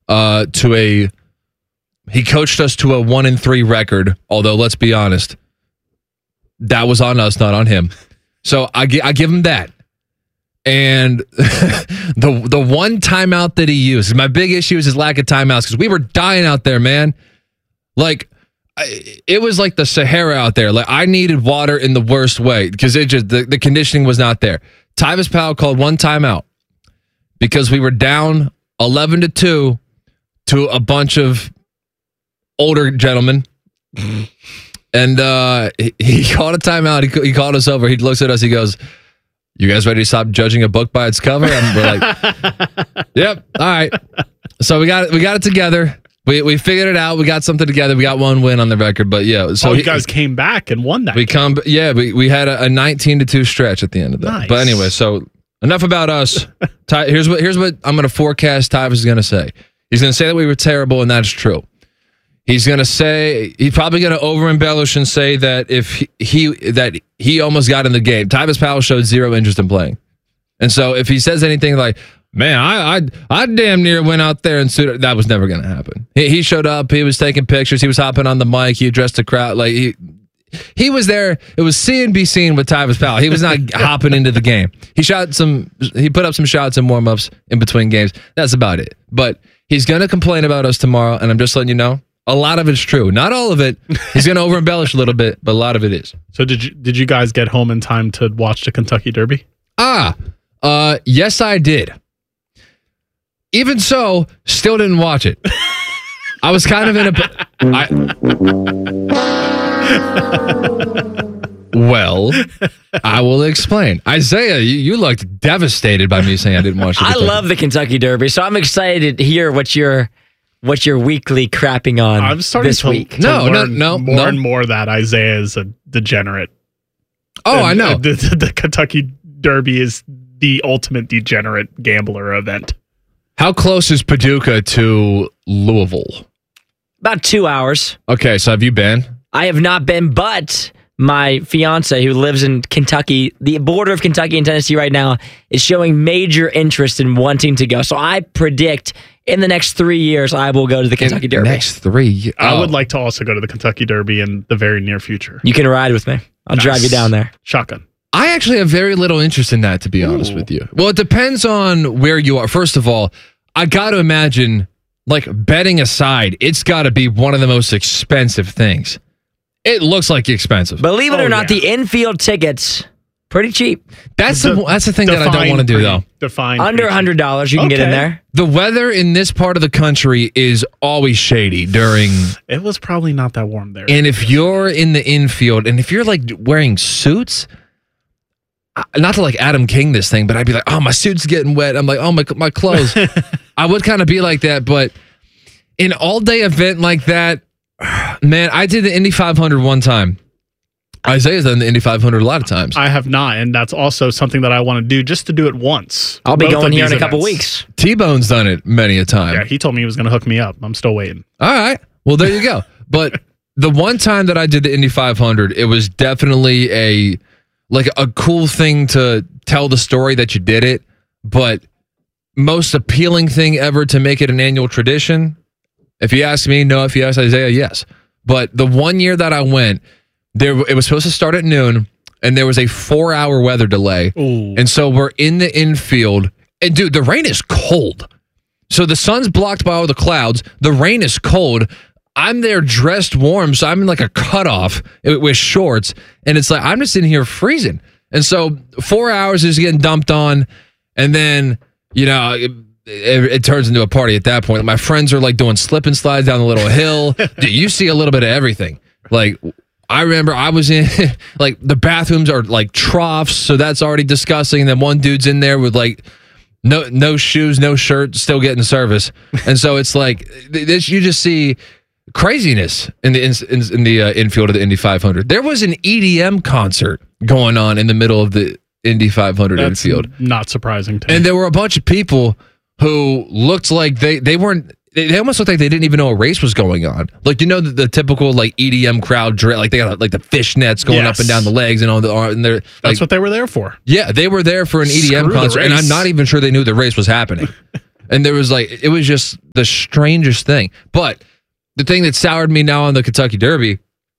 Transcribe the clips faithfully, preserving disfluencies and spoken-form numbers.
uh, to a. He coached us to a one and three record. Although, let's be honest, that was on us, not on him. So I, I give him that. And the the one timeout that he used, my big issue is his lack of timeouts because we were dying out there, man. Like I, it was like the Sahara out there. Like I needed water in the worst way because it just the, the conditioning was not there. Tyvis Powell called one timeout because we were down eleven to two to a bunch of older gentlemen. And uh, he, he called a timeout. He, he called us over. He looks at us. He goes, "You guys ready to stop judging a book by its cover?" And we're like, "Yep, all right." So we got it. We got it together. We we figured it out. We got something together. We got one win on the record. But yeah, so oh, you he, guys came back and won that. We game. come. Yeah, we we had a, a nineteen to two stretch at the end of that. Nice. But anyway, so enough about us. Ty, here's what here's what I'm going to forecast. Tyvis is going to say. He's going to say that we were terrible, and that's true. He's going to say, he's probably going to over embellish and say that if he, he that he almost got in the game. Tyvis Powell showed zero interest in playing. And so if he says anything like, man, I I, I damn near went out there and suited, that was never going to happen. He, he showed up, he was taking pictures, he was hopping on the mic, he addressed the crowd. Like he, he was there. It was see and be seen with Tyvis Powell. He was not hopping into the game. He shot some, he put up some shots and warm-ups in between games. That's about it. But he's going to complain about us tomorrow, and I'm just letting you know. A lot of it's true. Not all of it. He's going to over embellish a little bit, but a lot of it is. So did you did you guys get home in time to watch the Kentucky Derby? Ah, uh, yes, I did. Even so, still didn't watch it. I was kind of in a. I, well, I will explain. Isaiah, you, you looked devastated by me saying I didn't watch it. I love the Kentucky Derby, so I'm excited to hear what you're. What you're weekly crapping on I'm starting this to, week. to no, no, learn no, more no. and more that Isaiah is a degenerate. Oh, and, I know. uh, The, the Kentucky Derby is the ultimate degenerate gambler event. How close is Paducah to Louisville? About two hours. Okay, so have you been? I have not been, but my fiance, who lives in Kentucky, the border of Kentucky and Tennessee right now, is showing major interest in wanting to go. So I predict in the next three years, I will go to the Kentucky In Derby. Next three. I oh. would like to also go to the Kentucky Derby in the very near future. You can ride with me. I'll Nice. drive you down there. Shotgun. I actually have very little interest in that, to be honest Ooh. with you. Well, it depends on where you are. First of all, I got to imagine, like, betting aside, it's got to be one of the most expensive things. It looks like expensive. Believe it Oh, or not, yeah. the infield tickets, pretty cheap. That's the, De- that's the thing that I don't define want to do, pretty- though. Define Under pretty one hundred dollars, you can get in Okay. there. The weather in this part of the country is always shady during... cheap. It was probably not that warm there. And if you're in the infield, and if you're, like, wearing suits... I- Not to, like, Adam King this thing, but I'd be like, oh, my suit's getting wet. I'm like, oh, my, my clothes. I would kind of be like that, but an all-day event like that, man, I did the Indy five hundred one time. Isaiah's done the Indy five hundred a lot of times. I have not, and that's also something that I want to do, just to do it once. I'll be Both going of here in these a couple events. weeks. T-Bone's done it many a time. Yeah, he told me he was going to hook me up. I'm still waiting. All right. Well, there you go. But the one time that I did the Indy five hundred, it was definitely a like a cool thing to tell the story that you did it, but most appealing thing ever to make it an annual tradition. If you ask me, no. If you ask Isaiah, yes. But the one year that I went, there it was supposed to start at noon, and there was a four-hour weather delay. Ooh. And so we're in the infield, and dude, the rain is cold. So the sun's blocked by all the clouds. The rain is cold. I'm there dressed warm, so I'm in like a cutoff with shorts, and it's like I'm just in here freezing. And so four hours is getting dumped on, and then you know it, it, it turns into a party at that point. My friends are like doing slip and slides down the little hill. Dude, you see a little bit of everything. Like I remember I was in like the bathrooms are like troughs, so that's already disgusting. And then one dude's in there with like no no shoes, no shirt, still getting service, and so it's like this. You just see craziness in the in, in the uh, infield of the Indy five hundred. There was an E D M concert going on in the middle of the Indy five hundred That's infield, not surprising to me. and there were a bunch of people who looked like they they weren't. They, they almost looked like they didn't even know a race was going on. Like you know the, the typical like E D M crowd, dre- like they got like the fishnets going Yes. up and down the legs and all the arm. And they're That's like, what they were there for. yeah, they were there for an E D M Screw the concert, and race. I'm not even sure they knew the race was happening. And there was like, it was just the strangest thing. But the thing that soured me now on the Kentucky Derby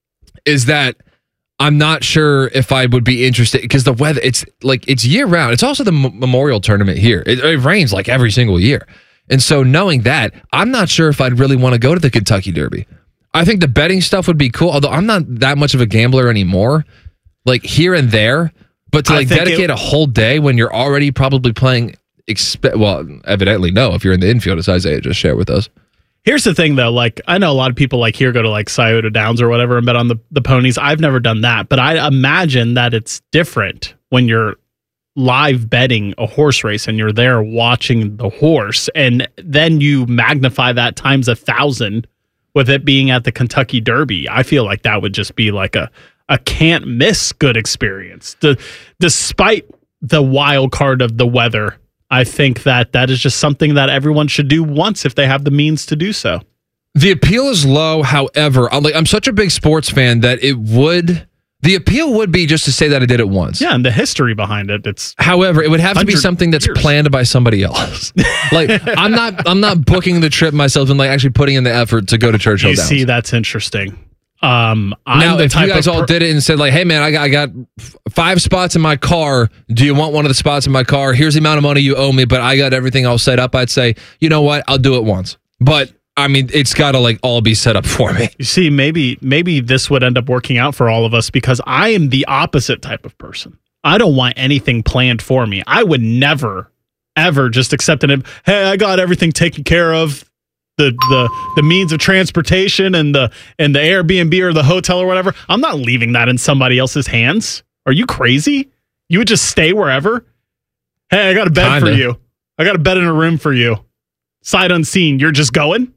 is that I'm not sure if I would be interested because the weather, it's like, it's year round. It's also the M- Memorial Tournament here. It, it rains like every single year. And so knowing that, I'm not sure if I'd really want to go to the Kentucky Derby. I think the betting stuff would be cool, although I'm not that much of a gambler anymore, like here and there. But to like dedicate it, a whole day when you're already probably playing, expe- well, evidently no, if you're in the infield, as Isaiah just shared with us. Here's the thing, though. Like, I know a lot of people like here go to like Scioto Downs or whatever and bet on the, the ponies. I've never done that, but I imagine that it's different when you're live betting a horse race and you're there watching the horse, and then you magnify that times a thousand with it being at the Kentucky Derby. I feel like that would just be like a a can't miss good experience. The, despite the wild card of the weather, I think that that is just something that everyone should do once if they have the means to do so. The appeal is low. However, I'm like, I'm such a big sports fan that it would, the appeal would be just to say that I did it once. Yeah. And the history behind it. It's however, it would have to be something that's years. planned by somebody else. Like I'm not, I'm not booking the trip myself and like actually putting in the effort to go to Churchill You Downs. see, that's interesting. Um, I'm now, the if type you guys of per- all did it and said like, "Hey, man, I got, I got f- five spots in my car. Do you want one of the spots in my car? Here's the amount of money you owe me, but I got everything all set up." I'd say, you know what? I'll do it once. But I mean, it's got to like all be set up for me. You see, maybe maybe this would end up working out for all of us because I am the opposite type of person. I don't want anything planned for me. I would never, ever just accept it. Hey, I got everything taken care of. The, the the means of transportation and the and the Airbnb or the hotel or whatever. I'm not leaving that in somebody else's hands. Are you crazy? You would just stay wherever? Hey, I got a bed Kinda. for you. I got a bed in a room for you. Sight unseen. You're just going?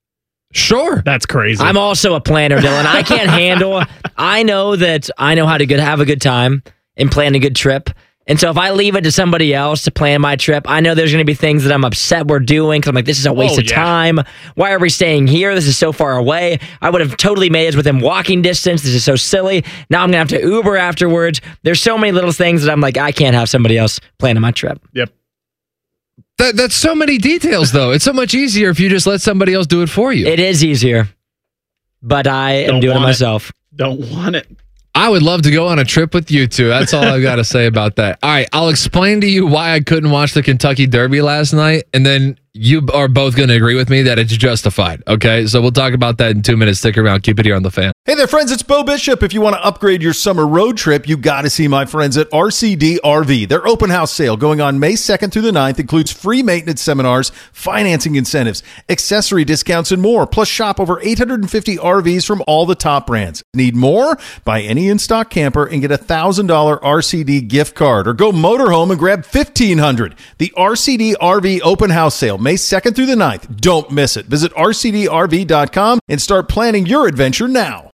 Sure. That's crazy. I'm also a planner, Dylan. I can't handle. I know that I know how to good have a good time and plan a good trip. And so if I leave it to somebody else to plan my trip, I know there's going to be things that I'm upset we're doing because I'm like, this is a waste oh, of yeah. time. Why are we staying here? This is so far away. I would have totally made it within walking distance. This is so silly. Now I'm going to have to Uber afterwards. There's so many little things that I'm like, I can't have somebody else planning my trip. Yep. That, that's so many details, though. It's so much easier if you just let somebody else do it for you. It is easier, but I Don't am doing it myself. It. Don't want it. I would love to go on a trip with you two. That's all I've got to say about that. All right, I'll explain to you why I couldn't watch the Kentucky Derby last night, and then you are both going to agree with me that it's justified. Okay, so we'll talk about that in two minutes. Stick around. Keep it here on The Fan. Hey there, friends. It's Bo Bishop. If you want to upgrade your summer road trip, you got to see my friends at R C D R V. Their open house sale going on May second through the ninth includes free maintenance seminars, financing incentives, accessory discounts, and more. Plus, shop over eight hundred fifty R Vs from all the top brands. Need more? Buy any in-stock camper and get a one thousand dollars R C D gift card. Or go motorhome and grab fifteen hundred dollars. The R C D R V open house sale, May second through the ninth. Don't miss it. Visit R C D R V dot com and start planning your adventure now.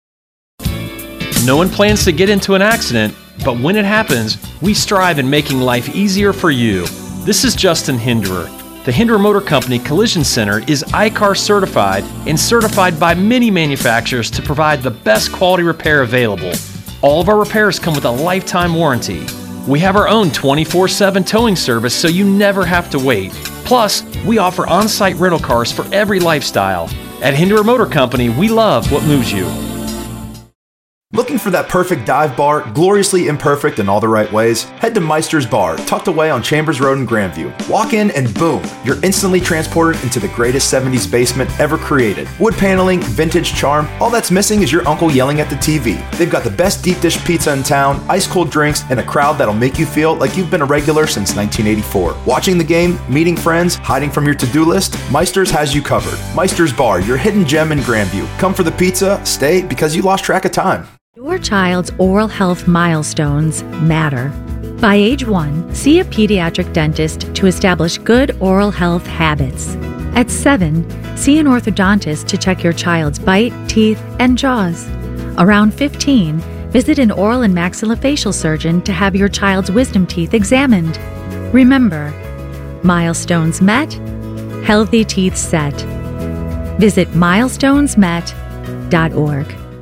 No one plans to get into an accident, but when it happens, we strive in making life easier for you. This is Justin Hinderer. The Hinderer Motor Company Collision Center is I C A R certified and certified by many manufacturers to provide the best quality repair available. All of our repairs come with a lifetime warranty. We have our own twenty-four seven towing service so you never have to wait. Plus, we offer on-site rental cars for every lifestyle. At Hinderer Motor Company, we love what moves you. Looking for that perfect dive bar, gloriously imperfect in all the right ways? Head to Meister's Bar, tucked away on Chambers Road in Grandview. Walk in and boom, you're instantly transported into the greatest seventies basement ever created. Wood paneling, vintage charm, all that's missing is your uncle yelling at the T V. They've got the best deep dish pizza in town, ice cold drinks, and a crowd that'll make you feel like you've been a regular since nineteen eighty-four. Watching the game, meeting friends, hiding from your to-do list, Meister's has you covered. Meister's Bar, your hidden gem in Grandview. Come for the pizza, stay because you lost track of time. Your child's oral health milestones matter. By age one, see a pediatric dentist to establish good oral health habits. At seven, see an orthodontist to check your child's bite, teeth, and jaws. Around fifteen, visit an oral and maxillofacial surgeon to have your child's wisdom teeth examined. Remember, milestones met, healthy teeth set. Visit milestones met dot org.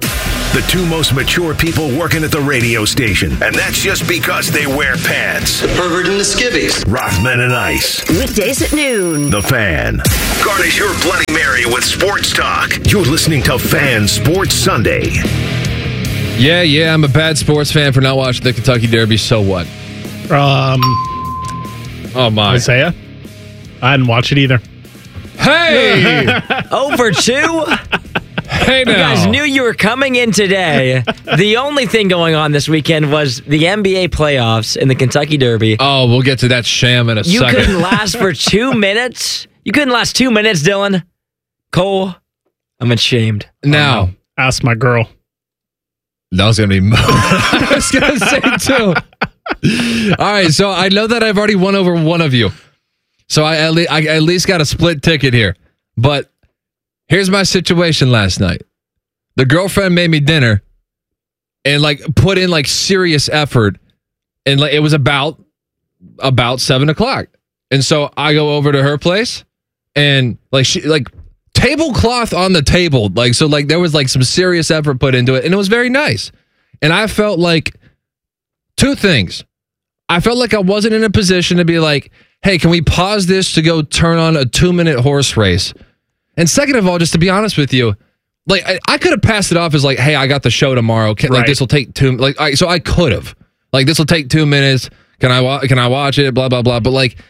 The two most mature people working at the radio station. And that's just because they wear pants. The pervert and the skivvies. Rothman and Ice. Weekdays at noon. The Fan. Garnish your Bloody Mary with sports talk. You're listening to Fan Sports Sunday. Yeah, yeah, I'm a bad sports fan for not watching the Kentucky Derby. So what? Um, oh, my. Isaiah? I didn't watch it either. Hey! Over two? Hey, now. You guys knew you were coming in today. The only thing going on this weekend was the N B A playoffs and the Kentucky Derby. Oh, we'll get to that sham in a you second. You couldn't last for two minutes? You couldn't last two minutes, Dylan? Cole, I'm ashamed. Now. Um, ask my girl. That was going to be Mo. I was going to say, too. All right, so I know that I've already won over one of you. So I at, le- I at least got a split ticket here. But here's my situation last night. The girlfriend made me dinner and like put in like serious effort. And like it was about about seven o'clock. And so I go over to her place and like she like tablecloth on the table. Like so like there was like some serious effort put into it. And it was very nice. And I felt like two things. I felt like I wasn't in a position to be like, hey, can we pause this to go turn on a two-minute horse race? And second of all, just to be honest with you, like I, I could have passed it off as like, hey, I got the show tomorrow. Can, right. Like this will take two. Like I, so I could have. Like this will take two minutes. Can I wa- can I watch it? Blah blah blah. But like,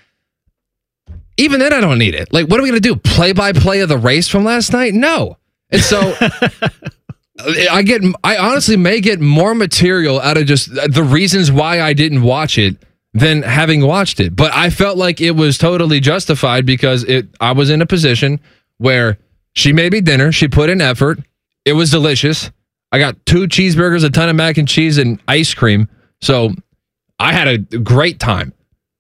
even then, I don't need it. Like, what are we gonna do? Play by play of the race from last night? No. And so. I get. I honestly may get more material out of just the reasons why I didn't watch it than having watched it. But I felt like it was totally justified because it. I was in a position where she made me dinner. She put in effort. It was delicious. I got two cheeseburgers, a ton of mac and cheese, and ice cream. So I had a great time.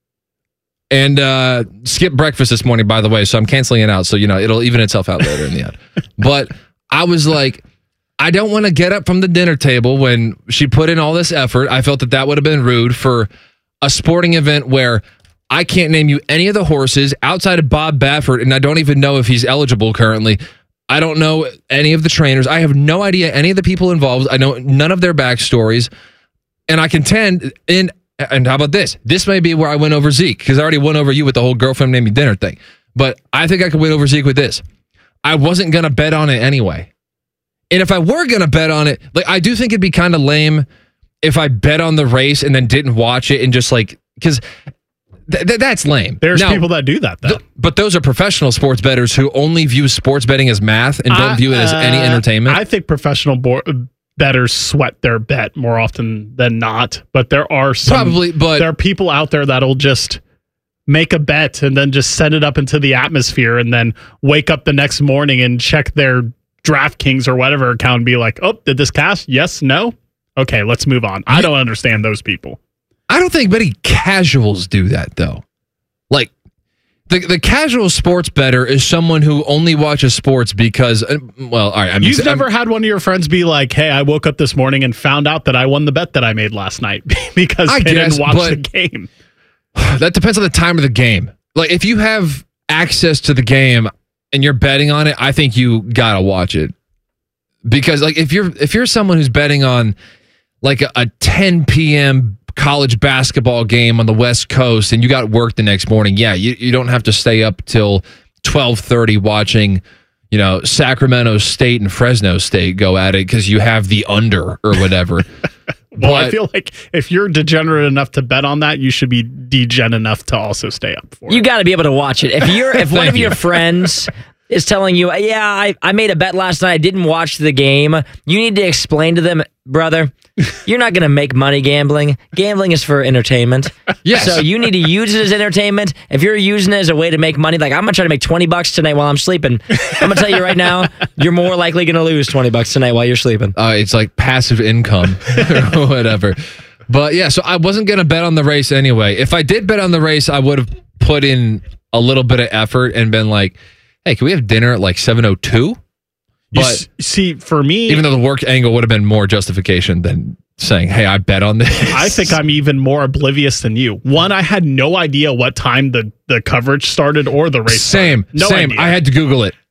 And uh, skipped breakfast this morning, by the way. So I'm canceling it out. So you know it'll even itself out later in the end. But I was like. I don't want to get up from the dinner table when she put in all this effort. I felt that that would have been rude for a sporting event where I can't name you any of the horses outside of Bob Baffert, and I don't even know if he's eligible currently. I don't know any of the trainers. I have no idea any of the people involved. I know none of their backstories. And I contend, in, and how about this? This may be where I win over Zeke, because I already won over you with the whole girlfriend named me dinner thing. But I think I could win over Zeke with this. I wasn't going to bet on it anyway. And if I were going to bet on it, like I do think it'd be kind of lame if I bet on the race and then didn't watch it and just like, because th- th- that's lame. There's now, people that do that, though. Th- but those are professional sports bettors who only view sports betting as math and don't I, view it as uh, any entertainment. I think professional bo- bettors sweat their bet more often than not. But there are some, Probably, but there are people out there that'll just make a bet and then just send it up into the atmosphere and then wake up the next morning and check their DraftKings or whatever account and be like, oh, did this cash? Yes, no? Okay, let's move on. I don't understand those people. I don't think many casuals do that, though. Like, the the casual sports bettor is someone who only watches sports because, uh, well, all right. I'm You've ex- never I'm, had one of your friends be like, hey, I woke up this morning and found out that I won the bet that I made last night because I they guess, didn't watch but the game. That depends on the time of the game. Like, if you have access to the game and you're betting on it, I think you gotta watch it. Because like if you're if you're someone who's betting on like a, a ten p.m. college basketball game on the West Coast and you got work the next morning, yeah, you, you don't have to stay up till twelve thirty watching, you know, Sacramento State and Fresno State go at it because you have the under or whatever. Well, But- I feel like if you're degenerate enough to bet on that, you should be degen enough to also stay up for You it. got to be able to watch it. If you're if one Thank of your you. friends is telling you, yeah, I, I made a bet last night, I didn't watch the game, you need to explain to them, brother, you're not going to make money gambling. Gambling is for entertainment. Yes. So you need to use it as entertainment. If you're using it as a way to make money, like I'm going to try to make twenty bucks tonight while I'm sleeping. I'm going to tell you right now, you're more likely going to lose twenty bucks tonight while you're sleeping. Uh, it's like passive income or whatever. But yeah, so I wasn't going to bet on the race anyway. If I did bet on the race, I would have put in a little bit of effort and been like, hey, can we have dinner at like seven oh two? You But s- see, for me, even though the work angle would have been more justification than saying, hey, I bet on this. I think I'm even more oblivious than you. One, I had no idea what time the, the coverage started or the race Same, started. No same. idea. I had to Google it.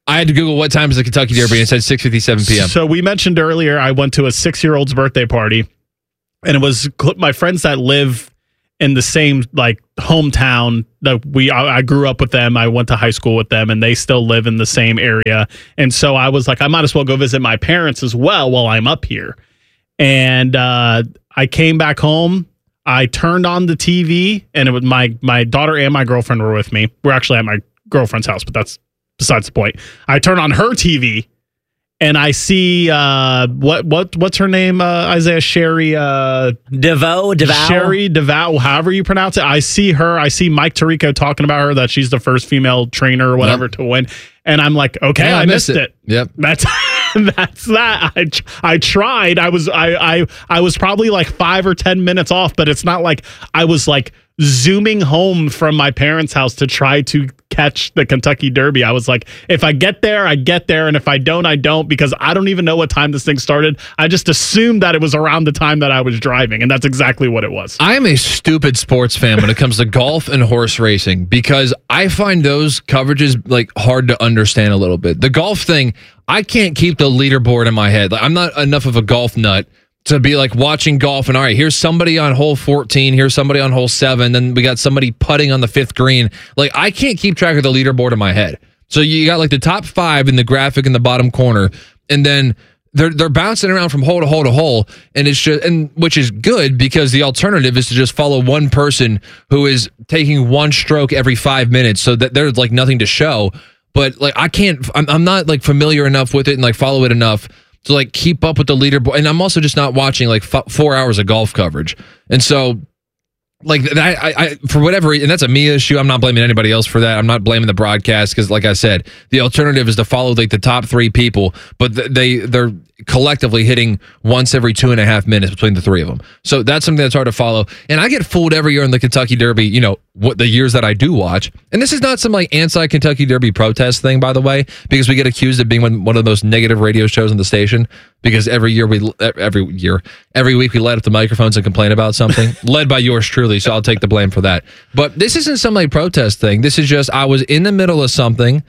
I had to Google what time is the Kentucky Derby, and it said six fifty-seven p.m. So we mentioned earlier, I went to a six-year-old's birthday party, and it was cl- my friends that live in the same like hometown that we I, I grew up with them. I went to high school with them, and they still live in the same area. And so I was like, I might as well go visit my parents as well while I'm up here. And uh, I came back home. I turned on the T V, and it was my my daughter and my girlfriend were with me. We're actually at my girlfriend's house, but that's besides the point. I turn on her T V, and I see uh, what what what's her name? Uh, Isaiah Sherry uh, DeVoe, DeVoe, Sherry DeVoe, however you pronounce it. I see her. I see Mike Tirico talking about her that she's the first female trainer or whatever yep. to win, and I'm like, okay, yeah, I, I missed, missed it. it. Yep, that's that's that. I I tried. I was I I I was probably like five or ten minutes off, but it's not like I was like zooming home from my parents' house to try to catch the Kentucky Derby. I was like, if I get there, I get there. And if I don't, I don't, because I don't even know what time this thing started. I just assumed that it was around the time that I was driving. And that's exactly what it was. I am a stupid sports fan when it comes to golf and horse racing, because I find those coverages like hard to understand a little bit. The golf thing, I can't keep the leaderboard in my head. Like, I'm not enough of a golf nut to be like watching golf and all right, here's somebody on hole fourteen, here's somebody on hole seven, then we got somebody putting on the fifth green. Like, I can't keep track of the leaderboard in my head. So you got like the top five in the graphic in the bottom corner, and then they're they're bouncing around from hole to hole to hole, and it's just and which is good, because the alternative is to just follow one person who is taking one stroke every five minutes, so that there's like nothing to show. But like I can't, I'm, I'm not like familiar enough with it and like follow it enough to like keep up with the leaderboard. And I'm also just not watching like f- four hours of golf coverage. And so like that, I, I, for whatever reason, and that's a me issue. I'm not blaming anybody else for that. I'm not blaming the broadcast, because like I said, the alternative is to follow like the top three people, but they, they're collectively hitting once every two and a half minutes between the three of them. So that's something that's hard to follow. And I get fooled every year in the Kentucky Derby, you know, what the years that I do watch. And this is not some like anti-Kentucky Derby protest thing, by the way, because we get accused of being one, one of the most negative radio shows on the station, because every year we, every year, every week we light up the microphones and complain about something led by yours truly. So I'll take the blame for that. But this isn't some like protest thing. This is just, I was in the middle of something,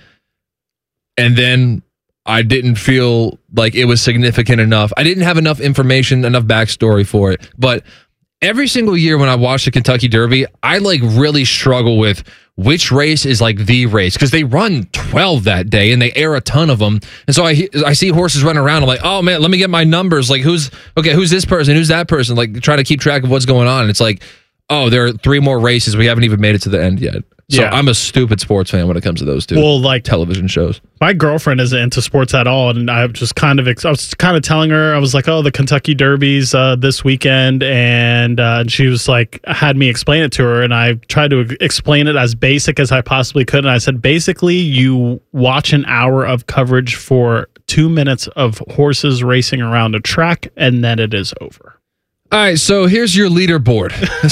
and then I didn't feel like it was significant enough. I didn't have enough information, enough backstory for it. But every single year when I watch the Kentucky Derby, I like really struggle with which race is like the race, because they run twelve that day and they air a ton of them. And so I I see horses running around. I'm like, oh man, let me get my numbers. Like who's okay? Who's this person? Who's that person? Like try to keep track of what's going on. And it's like, oh, there are three more races. We haven't even made it to the end yet. So yeah. I'm a stupid sports fan when it comes to those two well, like, television shows. My girlfriend isn't into sports at all, and I just kind of I was kind of telling her, I was like, oh, the Kentucky Derby's uh, this weekend, and uh, she was like, had me explain it to her, and I tried to explain it as basic as I possibly could, and I said, basically, you watch an hour of coverage for two minutes of horses racing around a track, and then it is over. All right, so here's your leaderboard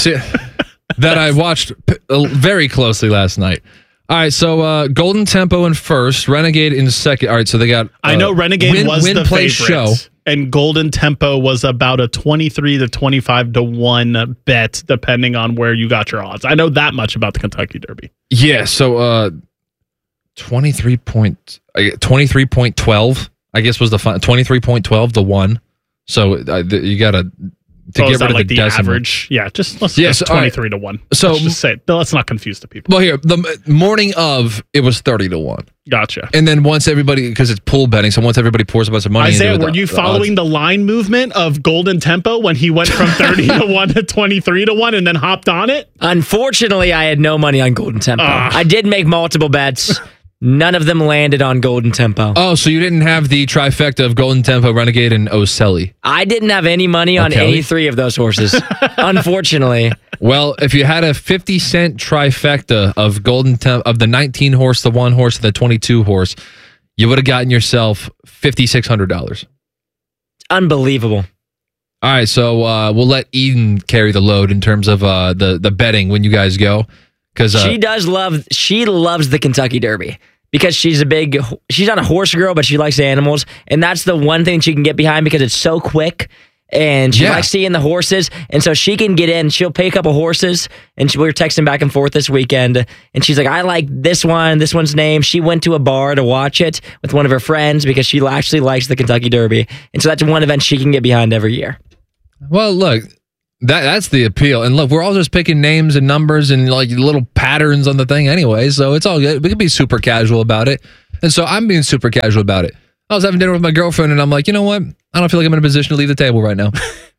that I watched p- very closely last night. All right, so uh, Golden Tempo in first, Renegade in second. All right, so they got. Uh, I know Renegade win, was win the play favorite, show, and Golden Tempo was about a twenty-three to twenty-five to one bet, depending on where you got your odds. I know that much about the Kentucky Derby. Yeah, so uh, twenty-three point twenty-three point twelve, I guess was the fun, twenty-three point twelve to one. So uh, you got to. To oh, get is that rid of like the, the decimal. average? Yeah, just let's yes, just twenty-three right. to one. So let's just say, let's not confuse the people. Well, here, the morning of, it was thirty to one. Gotcha. And then once everybody, because it's pool betting, so once everybody pours a bunch of money Isaiah, into it, were the, you the following odds. the line movement of Golden Tempo when he went from thirty to one to twenty-three to one and then hopped on it? Unfortunately, I had no money on Golden Tempo. Uh, I did make multiple bets. None of them landed on Golden Tempo. Oh, so you didn't have the trifecta of Golden Tempo, Renegade, and Ocelli. I didn't have any money on O'Kelly? any three of those horses, unfortunately. Well, if you had a fifty cent trifecta of Golden Tempo, of the nineteen horse, the one horse, and the twenty-two horse, you would have gotten yourself five thousand six hundred dollars. Unbelievable. All right, so uh, we'll let Eden carry the load in terms of uh, the, the betting when you guys go. Uh, she does love, she loves the Kentucky Derby because she's a big, she's not a horse girl, but she likes animals. And that's the one thing she can get behind because it's so quick. And she Yeah. likes seeing the horses. And so she can get in. She'll pay a couple horses. And she, we were texting back and forth this weekend. And she's like, I like this one, this one's name. She went to a bar to watch it with one of her friends because she actually likes the Kentucky Derby. And so that's one event she can get behind every year. Well, look, that that's the appeal. And look, we're all just picking names and numbers and like little patterns on the thing anyway. So it's all good. We can be super casual about it. And so I'm being super casual about it. I was having dinner with my girlfriend and I'm like, you know what? I don't feel like I'm in a position to leave the table right now.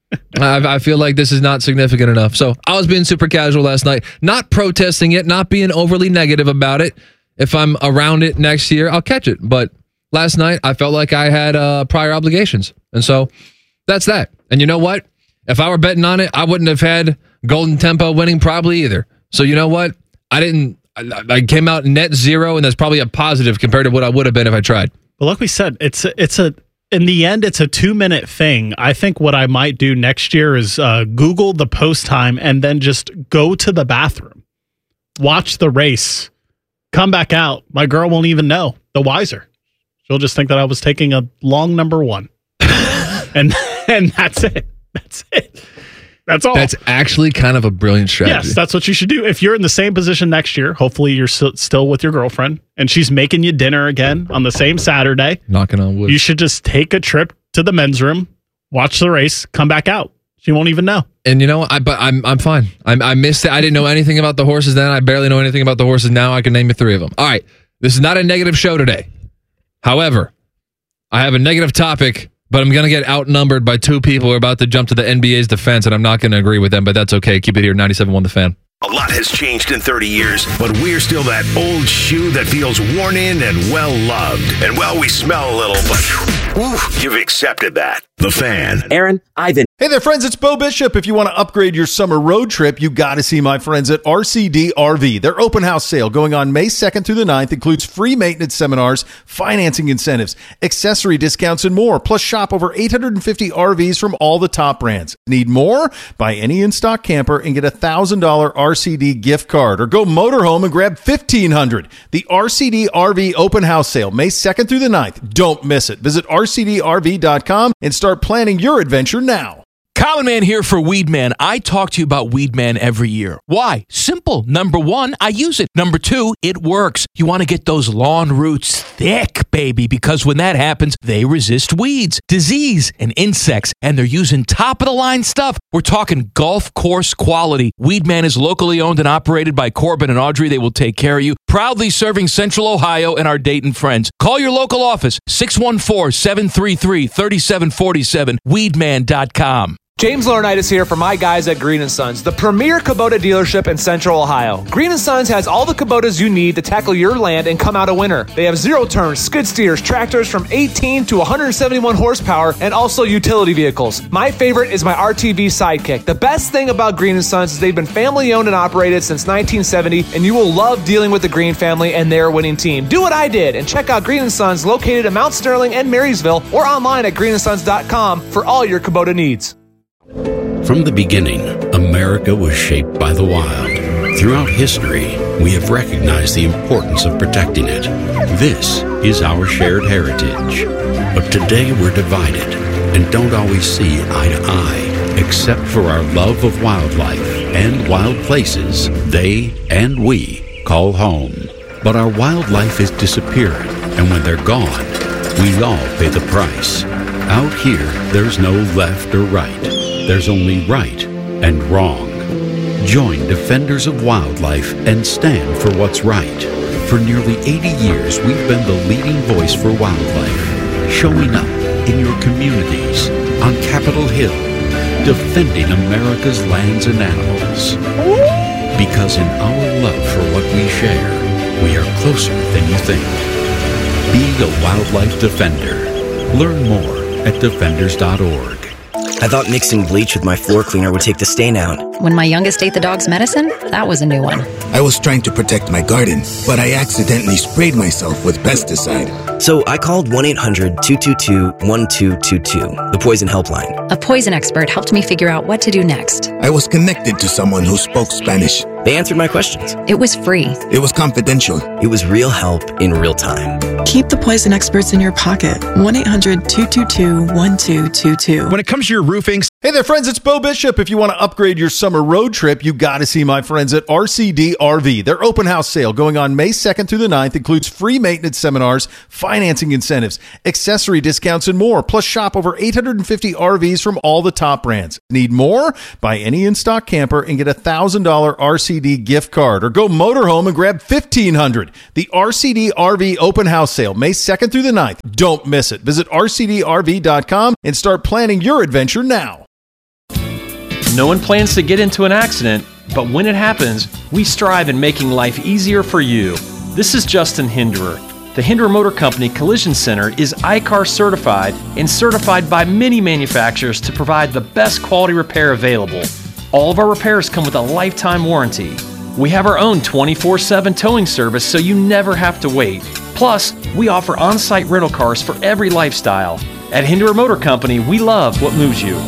I, I feel like this is not significant enough. So I was being super casual last night, not protesting it, not being overly negative about it. If I'm around it next year, I'll catch it. But last night, I felt like I had uh, prior obligations. And so that's that. And you know what? If I were betting on it, I wouldn't have had Golden Tempo winning probably either. So you know what? I didn't, I, I came out net zero, and that's probably a positive compared to what I would have been if I tried. But like we said, it's a, it's a in the end, it's a two minute thing. I think what I might do next year is uh, Google the post time and then just go to the bathroom, watch the race, come back out. My girl won't even know. The wiser, she'll just think that I was taking a long number one, and and that's it. That's it. That's all. That's actually kind of a brilliant strategy. Yes, that's what you should do. If you're in the same position next year, hopefully you're s- still with your girlfriend and she's making you dinner again on the same Saturday. Knocking on wood. You should just take a trip to the men's room, watch the race, come back out. She won't even know. And you know, I but I'm I'm fine. I I missed it. I didn't know anything about the horses then. I barely know anything about the horses now. I can name you three of them. All right, this is not a negative show today. However, I have a negative topic. But I'm going to get outnumbered by two people who are about to jump to the N B A's defense, and I'm not going to agree with them, but that's okay. Keep it here, ninety-seven point one The Fan. A lot has changed in thirty years, but we're still that old shoe that feels worn in and well-loved. And well, we smell a little, but ooh, you've accepted that. The Fan. Aaron, Ivan. Hey there, friends. It's Bo Bishop. If you want to upgrade your summer road trip, you got to see my friends at R C D R V. Their open house sale going on May second through the ninth includes free maintenance seminars, financing incentives, accessory discounts, and more. Plus, shop over eight hundred fifty R Vs from all the top brands. Need more? Buy any in-stock camper and get a one thousand dollars R C D gift card. Or go motorhome and grab fifteen hundred dollars. The R C D R V open house sale, May second through the ninth. Don't miss it. Visit R C D R V dot com and start planning your adventure now. Common Man here for Weedman. I talk to you about Weedman every year. Why? Simple. Number one, I use it. Number two, it works. You want to get those lawn roots thick, baby, because when that happens, they resist weeds, disease, and insects, and they're using top-of-the-line stuff. We're talking golf course quality. Weedman is locally owned and operated by Corbin and Audrey. They will take care of you. Proudly serving Central Ohio and our Dayton friends. Call your local office, six one four, seven three three, three seven four seven, weedman dot com. James Laurinaitis here for my guys at Green and Sons, the premier Kubota dealership in Central Ohio. Green and Sons has all the Kubotas you need to tackle your land and come out a winner. They have zero turns, skid steers, tractors from eighteen to one hundred seventy-one horsepower, and also utility vehicles. My favorite is my R T V Sidekick. The best thing about Green and Sons is they've been family owned and operated since nineteen seventy, and you will love dealing with the Green family and their winning team. Do what I did and check out Green and Sons located in Mount Sterling and Marysville, or online at green and sons dot com for all your Kubota needs. From the beginning, America was shaped by the wild. Throughout history, we have recognized the importance of protecting it. This is our shared heritage. But today we're divided and don't always see eye to eye, except for our love of wildlife and wild places they and we call home. But our wildlife is disappearing, and when they're gone, we all pay the price. Out here, there's no left or right. There's only right and wrong. Join Defenders of Wildlife and stand for what's right. For nearly eighty years, we've been the leading voice for wildlife, showing up in your communities, on Capitol Hill, defending America's lands and animals. Because in our love for what we share, we are closer than you think. Be a wildlife defender. Learn more at defenders dot org. I thought mixing bleach with my floor cleaner would take the stain out. When my youngest ate the dog's medicine, that was a new one. I was trying to protect my garden, but I accidentally sprayed myself with pesticide. So I called one eight hundred, two two two, one two two two, the poison helpline. A poison expert helped me figure out what to do next. I was connected to someone who spoke Spanish. They answered my questions. It was free. It was confidential. It was real help in real time. Keep the Poison experts in your pocket. one eight hundred two two two one two two two. When it comes to your roofing... Hey there, friends. It's Bo Bishop. If you want to upgrade your summer road trip, you got to see my friends at R C D R V. Their open house sale going on May second through the ninth includes free maintenance seminars, financing incentives, accessory discounts, and more. Plus, shop over eight hundred fifty R Vs from all the top brands. Need more? Buy any in-stock camper and get a one thousand dollars R C D gift card. Or go motorhome and grab fifteen hundred dollars. The R C D R V open house sale, May second through the ninth. Don't miss it. Visit R C D R V dot com and start planning your adventure now. No one plans to get into an accident, but when it happens, we strive in making life easier for you. This is Justin Hinderer. The Hinderer Motor Company Collision Center is I C A R certified and certified by many manufacturers to provide the best quality repair available. All of our repairs come with a lifetime warranty. We have our own twenty-four seven towing service, so you never have to wait. Plus, we offer on-site rental cars for every lifestyle. At Hinderer Motor Company, we love what moves you.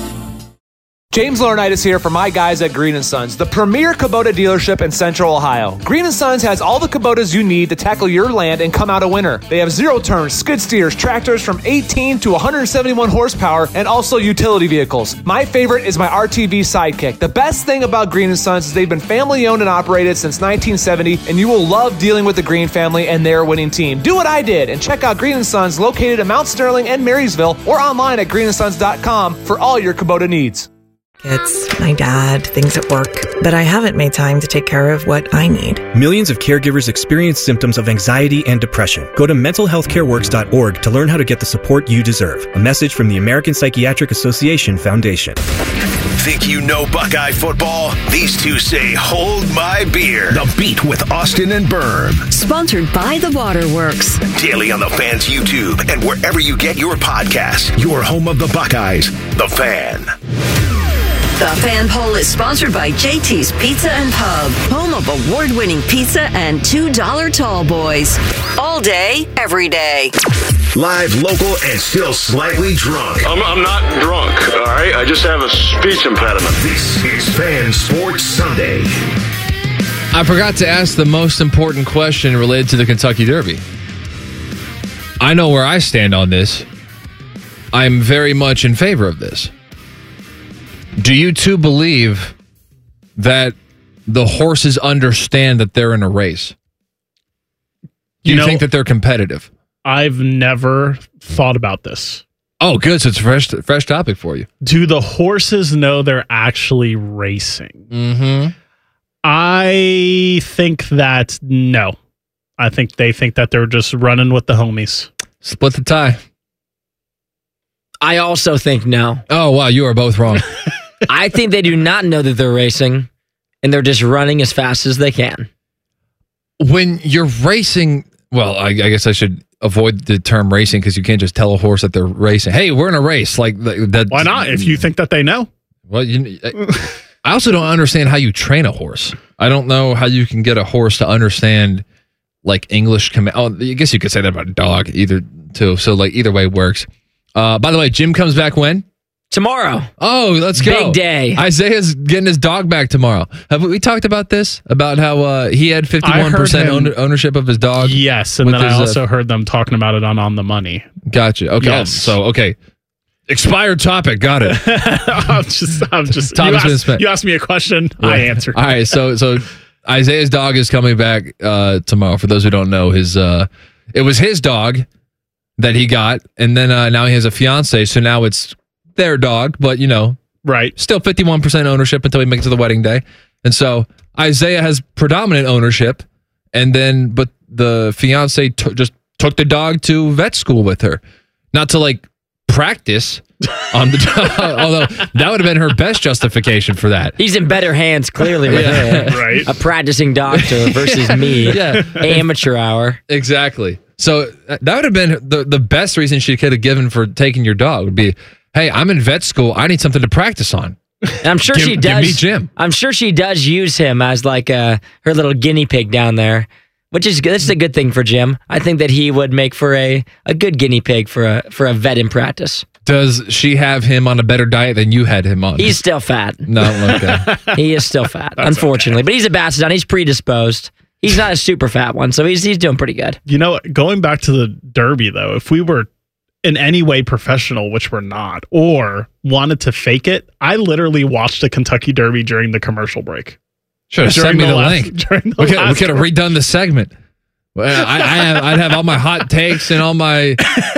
James Laurinaitis here for my guys at Green and Sons, the premier Kubota dealership in Central Ohio. Green and Sons has all the Kubotas you need to tackle your land and come out a winner. They have zero turns, skid steers, tractors from eighteen to one hundred seventy-one horsepower, and also utility vehicles. My favorite is my R T V Sidekick. The best thing about Green and Sons is they've been family owned and operated since nineteen seventy, and you will love dealing with the Green family and their winning team. Do what I did and check out Green and Sons located in Mount Sterling and Marysville, or online at green and sons dot com for all your Kubota needs. It's my dad, things at work, but I haven't made time to take care of what I need. Millions of caregivers experience symptoms of anxiety and depression. Go to mental health care works dot org to learn how to get the support you deserve. A message from the American Psychiatric Association Foundation. Think you know Buckeye football? These two say, hold my beer. The Beat with Austin and Berm. Sponsored by The Waterworks. Daily on the Fan's YouTube and wherever you get your podcasts. Your home of the Buckeyes, The Fan. The Fan Poll is sponsored by J T's Pizza and Pub, home of award-winning pizza and two dollar tall boys. All day, every day. Live, local, and still slightly drunk. I'm, I'm not drunk, all right? I just have a speech impediment. This is Fan Sports Sunday. I forgot to ask the most important question related to the Kentucky Derby. I know where I stand on this. I'm very much in favor of this. Do you two believe that the horses understand that they're in a race? Do you, you know, think that they're competitive? I've never thought about this. Oh, good. So it's a fresh, fresh topic for you. Do the horses know they're actually racing? Mm-hmm. I think that no. I think they think that they're just running with the homies. Split the tie. I also think no. Oh, wow. You are both wrong. I think they do not know that they're racing, and they're just running as fast as they can. When you're racing, well, I, I guess I should avoid the term racing because you can't just tell a horse that they're racing. Hey, we're in a race. Like that. Why not? If you think that they know. Well, you, I also don't understand how you train a horse. I don't know how you can get a horse to understand like English command. Oh, I guess you could say that about a dog either too. So like either way works. Uh, by the way, Jim comes back when? Tomorrow. Oh, let's go. Big day. Isaiah's getting his dog back tomorrow. Have we talked about this? About how uh, he had fifty-one percent own, ownership of his dog? Yes, and then his, I also uh, heard them talking about it on On the Money. Gotcha. Okay. Yes. So, okay. Expired topic. Got it. I'm just, I'm just, you asked, you asked me a question. Yeah. I answered. All right. So, so Isaiah's dog is coming back uh, tomorrow. For those who don't know, his uh, it was his dog that he got, and then uh, now he has a fiance. So now it's their dog, but you know, right? Still fifty-one percent ownership until we make it to the wedding day, and so Isaiah has predominant ownership, and then but the fiance t- just took the dog to vet school with her, not to like practice on the dog, although that would have been her best justification for that. He's in better hands clearly with yeah. her, right? A practicing doctor versus me, yeah, amateur hour, exactly. So that would have been the the best reason she could have given for taking your dog would be, hey, I'm in vet school. I need something to practice on. And I'm sure give, she does. Give me Jim. I'm sure she does use him as like uh, her little guinea pig down there, which is good. That's a good thing for Jim. I think that he would make for a, a good guinea pig for a for a vet in practice. Does she have him on a better diet than you had him on? He's still fat. No, okay. He is still fat, That's unfortunately. Okay. But he's a Basset. He's predisposed. He's not a super fat one, so he's he's doing pretty good. You know, going back to the Derby, though, if we were in any way professional, which we're not, or wanted to fake it, I literally watched the Kentucky Derby during the commercial break. Sure, send me the, the last, link. The we could, we could have redone the segment. Well, I, I have, I'd have all my hot takes and all my.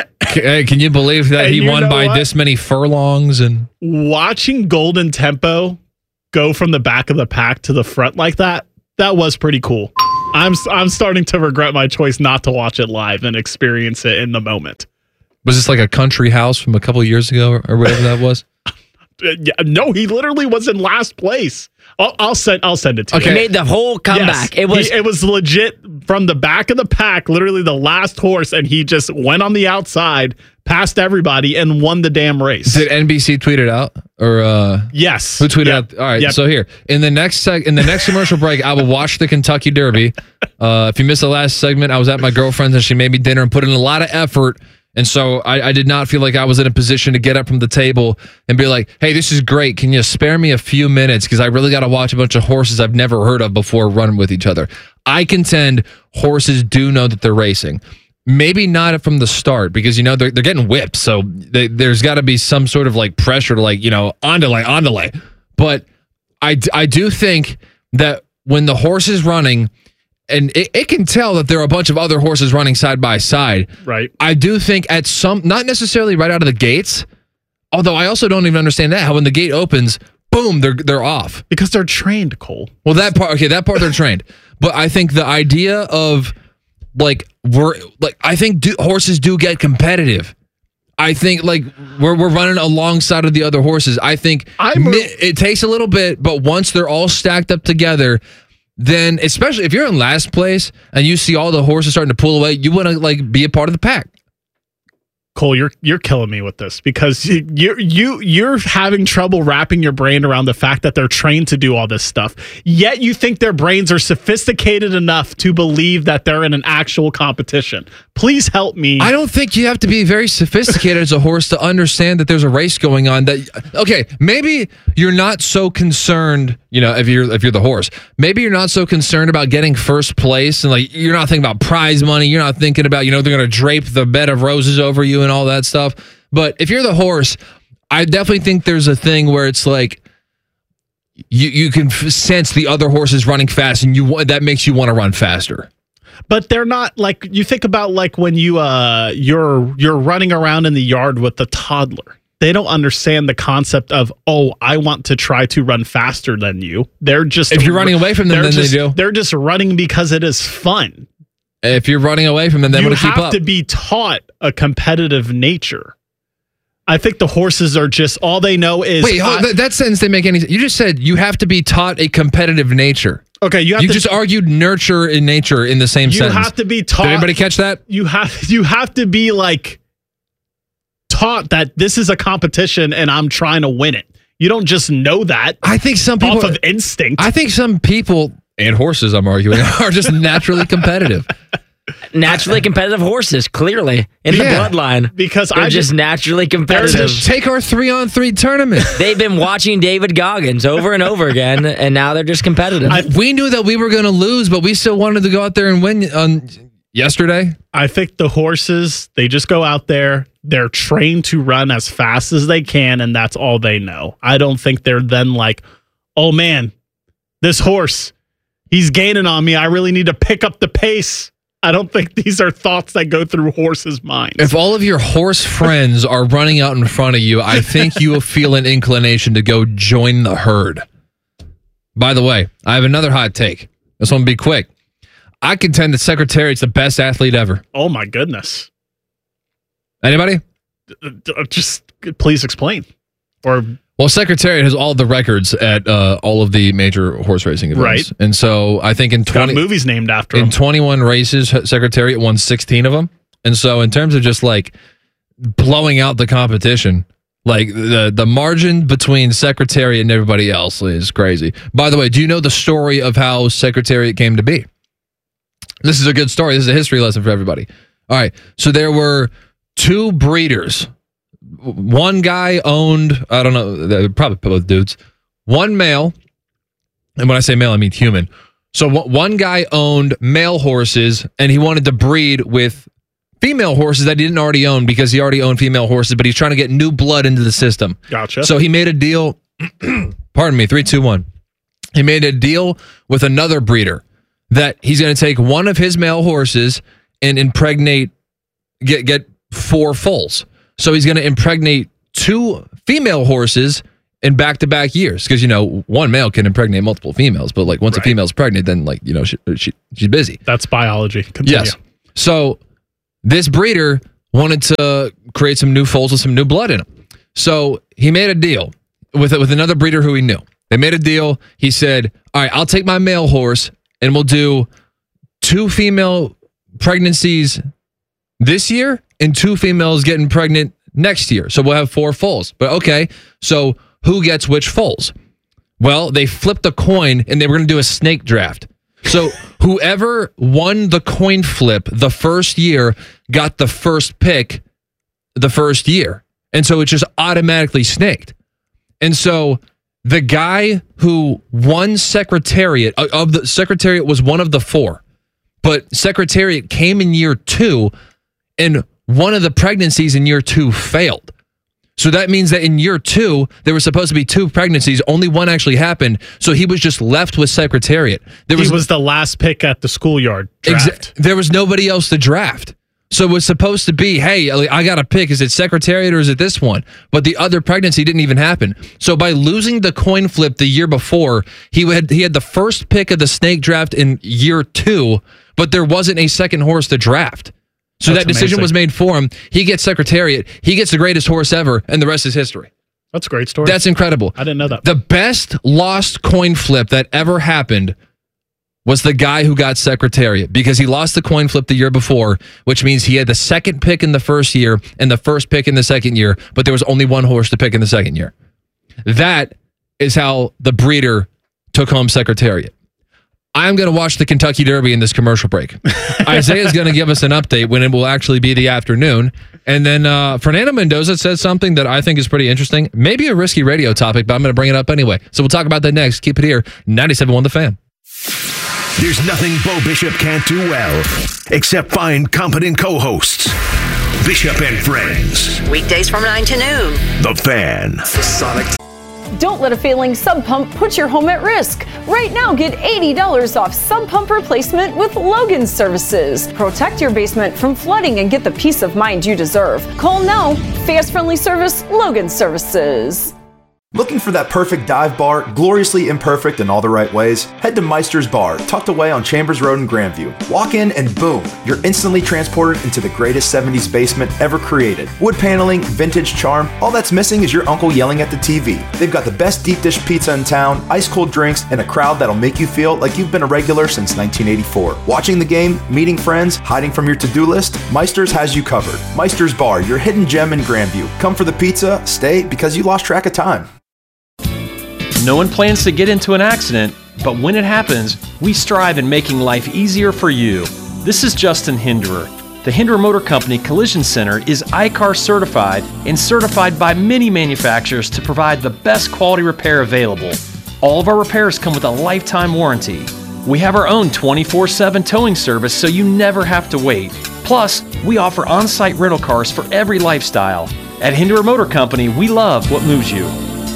Can you believe that and he won by what? this many furlongs? And watching Golden Tempo go from the back of the pack to the front like that, that was pretty cool. I'm I'm starting to regret my choice not to watch it live and experience it in the moment. Was this like a country house from a couple of years ago or whatever that was? Yeah, no, he literally was in last place. I'll, I'll send. I'll send it to okay. you. He made the whole comeback. Yes, it was. He, it was legit from the back of the pack, literally the last horse, and he just went on the outside, passed everybody, and won the damn race. Did N B C tweet it out or? uh Yes. Who tweeted yep. out? All right. Yep. So here in the next seg- in the next commercial break, I will watch the Kentucky Derby. Uh, if you missed the last segment, I was at my girlfriend's and she made me dinner and put in a lot of effort. And so I, I did not feel like I was in a position to get up from the table and be like, hey, this is great. Can you spare me a few minutes? Because I really got to watch a bunch of horses I've never heard of before run with each other. I contend horses do know that they're racing. Maybe not from the start because, you know, they're, they're getting whipped. So they, there's got to be some sort of like pressure to like, you know, on delay, on delay. But I, I do think that when the horse is running, and it, it can tell that there are a bunch of other horses running side by side. Right. I do think at some, not necessarily right out of the gates, although I also don't even understand that, how when the gate opens, boom, they're they're off. Because they're trained, Cole. Well, that part, okay, that part they're trained. But I think the idea of, like, we're, like, I think do, horses do get competitive. I think, like, we're, we're running alongside of the other horses. I think I'm mi- it takes a little bit, but once they're all stacked up together, then especially if you're in last place and you see all the horses starting to pull away, you want to like be a part of the pack. Cole, you're you're killing me with this because you you you you're having trouble wrapping your brain around the fact that they're trained to do all this stuff. Yet you think their brains are sophisticated enough to believe that they're in an actual competition. Please help me. I don't think you have to be very sophisticated as a horse to understand that there's a race going on. That okay, maybe you're not so concerned, you know, if you're if you're the horse. Maybe you're not so concerned about getting first place and like you're not thinking about prize money. You're not thinking about, you know, they're going to drape the bed of roses over you and all that stuff. But if you're the horse, I definitely think there's a thing where it's like you you can f- sense the other horses running fast, and you that makes you want to run faster. But they're not like you think about like when you uh you're you're running around in the yard with the toddler. They don't understand the concept of, oh, I want to try to run faster than you. They're just if you're running away from them, then just, they do. They're just running because it is fun. If you're running away from them, then you to keep have up. to be taught a competitive nature. I think the horses are just all they know is. Wait, hold, that, that sentence didn't make any sense. You just said you have to be taught a competitive nature. Okay, you have you to, just argued nurture and nature in the same you sentence. You have to be taught. Did anybody catch that? You have you have to be like taught that this is a competition and I'm trying to win it. You don't just know that. I think some people off of instinct. I think some people and horses, I'm arguing, are just naturally competitive. Naturally competitive horses, clearly in Yeah. the bloodline, because they're I just just- naturally competitive. Just take our three on three tournament. They've been watching David Goggins over and over again, and now they're just competitive. I, we knew that we were going to lose, but we still wanted to go out there and win on yesterday. I think the horses, they just go out there. They're trained to run as fast as they can, and that's all they know. I don't think they're then like, oh man, this horse, he's gaining on me. I really need to pick up the pace. I don't think these are thoughts that go through horses' minds. If all of your horse friends are running out in front of you, I think you will feel an inclination to go join the herd. By the way, I have another hot take. This one will be quick. I contend that Secretariat's the best athlete ever. Oh my goodness. Anybody? Just please explain. Or Well, Secretariat has all the records at uh, all of the major horse racing events. Right. And so I think in got twenty movies named after in him. twenty-one races, Secretariat won sixteen of them. And so in terms of just like blowing out the competition, like the the margin between Secretariat and everybody else is crazy. By the way, do you know the story of how Secretariat came to be? This is a good story. This is a history lesson for everybody. All right. So there were two breeders. One guy owned, I don't know, they're probably both dudes. One male, and when I say male, I mean human. So w- one guy owned male horses, and he wanted to breed with female horses that he didn't already own because he already owned female horses, but he's trying to get new blood into the system. Gotcha. So he made a deal. Pardon me, three, two, one. He made a deal with another breeder that he's going to take one of his male horses and impregnate, get get four foals. So he's going to impregnate two female horses in back-to-back years, because, you know, one male can impregnate multiple females, but like once right. a female's pregnant, then like, you know, she, she she's busy. That's biology. Continue. Yes. So this breeder wanted to create some new foals with some new blood in them. So he made a deal with with another breeder who he knew. They made a deal. He said, all right, I'll take my male horse and we'll do two female pregnancies this year and two females getting pregnant next year. So we'll have four foals. But okay, so who gets which foals? Well, they flipped a coin and they were going to do a snake draft. So whoever won the coin flip the first year got the first pick the first year. And so it just automatically snaked. And so the guy who won Secretariat, of the Secretariat was one of the four, but Secretariat came in year two, and one of the pregnancies in year two failed. So that means that in year two, there were supposed to be two pregnancies. Only one actually happened. So he was just left with Secretariat. There was, he was the last pick at the schoolyard draft. Exa- there was nobody else to draft. So it was supposed to be, hey, I got to pick. Is it Secretariat or is it this one? But the other pregnancy didn't even happen. So by losing the coin flip the year before, he had he had the first pick of the snake draft in year two, but there wasn't a second horse to draft. So That's that decision amazing. was made for him. He gets Secretariat. He gets the greatest horse ever, and the rest is history. That's a great story. That's incredible. I didn't know that. The best lost coin flip that ever happened was the guy who got Secretariat, because he lost the coin flip the year before, which means he had the second pick in the first year and the first pick in the second year, but there was only one horse to pick in the second year. That is how the breeder took home Secretariat. I'm going to watch the Kentucky Derby in this commercial break. Isaiah's going to give us an update when it will actually be the afternoon. And then uh, Fernando Mendoza says something that I think is pretty interesting. Maybe a risky radio topic, but I'm going to bring it up anyway. So we'll talk about that next. Keep it here. ninety-seven point one The Fan. There's nothing Bo Bishop can't do well, except find competent co-hosts. Bishop and Friends. Weekdays from nine to noon. The Fan. Sonic. Don't let a failing sump pump put your home at risk. Right now, get eighty dollars off sump pump replacement with Logan Services. Protect your basement from flooding and get the peace of mind you deserve. Call now. Fast, friendly service, Logan Services. Looking for that perfect dive bar, gloriously imperfect in all the right ways? Head to Meister's Bar, tucked away on Chambers Road in Grandview. Walk in and boom, you're instantly transported into the greatest seventies basement ever created. Wood paneling, vintage charm, all that's missing is your uncle yelling at the T V. They've got the best deep dish pizza in town, ice cold drinks, and a crowd that'll make you feel like you've been a regular since nineteen eighty-four. Watching the game, meeting friends, hiding from your to-do list, Meister's has you covered. Meister's Bar, your hidden gem in Grandview. Come for the pizza, stay because you lost track of time. No one plans to get into an accident, but when it happens, we strive in making life easier for you. This is Justin Hinderer. The Hinderer Motor Company Collision Center is I C A R certified and certified by many manufacturers to provide the best quality repair available. All of our repairs come with a lifetime warranty. We have our own twenty-four seven towing service, so you never have to wait. Plus, we offer on-site rental cars for every lifestyle. At Hinderer Motor Company, we love what moves you.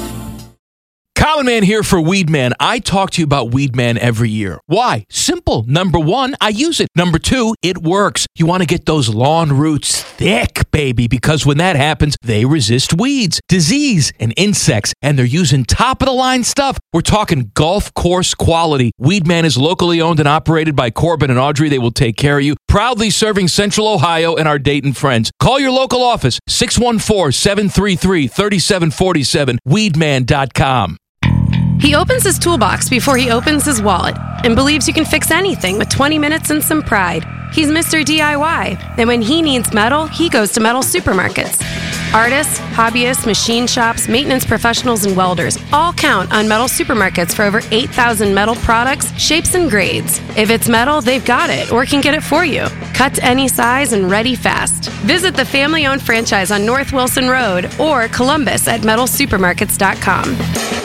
Common Man here for Weed Man. I talk to you about Weed Man every year. Why? Simple. Number one, I use it. Number two, it works. You want to get those lawn roots thick, baby, because when that happens, they resist weeds, disease, and insects, and they're using top-of-the-line stuff. We're talking golf course quality. Weed Man is locally owned and operated by Corbin and Audrey. They will take care of you. Proudly serving Central Ohio and our Dayton friends. Call your local office, six one four, seven three three, three seven four seven, weed man dot com. He opens his toolbox before he opens his wallet and believes you can fix anything with twenty minutes and some pride. He's Mister D I Y, and when he needs metal, he goes to Metal Supermarkets. Artists, hobbyists, machine shops, maintenance professionals, and welders all count on Metal Supermarkets for over eight thousand metal products, shapes, and grades. If it's metal, they've got it or can get it for you. Cut to any size and ready fast. Visit the family-owned franchise on North Wilson Road or Columbus at metal supermarkets dot com.